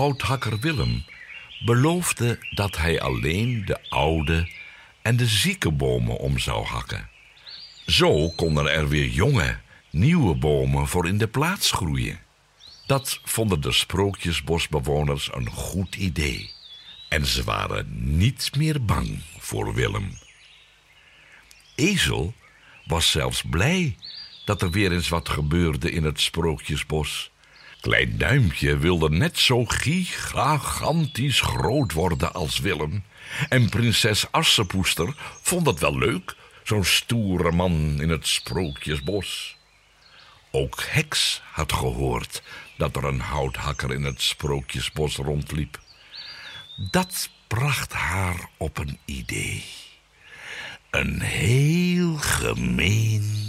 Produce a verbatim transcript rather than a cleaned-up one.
houthakker Willem beloofde dat hij alleen de oude en de zieke bomen om zou hakken. Zo konden er weer jonge, nieuwe bomen voor in de plaats groeien. Dat vonden de Sprookjesbosbewoners een goed idee. En ze waren niet meer bang voor Willem. Ezel was zelfs blij dat er weer eens wat gebeurde in het Sprookjesbos. Klein Duimpje wilde net zo gigantisch groot worden als Willem. En prinses Assepoester vond het wel leuk, zo'n stoere man in het Sprookjesbos. Ook Heks had gehoord dat er een houthakker in het Sprookjesbos rondliep. Dat bracht haar op een idee. Een heel gemeen